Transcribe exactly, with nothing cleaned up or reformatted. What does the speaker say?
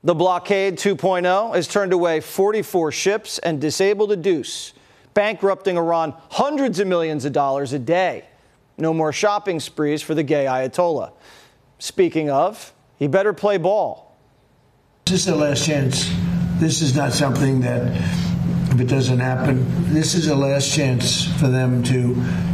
The blockade two point oh has turned away forty-four ships and disabled a deuce, bankrupting Iran hundreds of millions of dollars a day. No more shopping sprees for the gay Ayatollah. Speaking of, he better play ball. This is the last chance. This is not something that, if it doesn't happen, this is the last chance for them to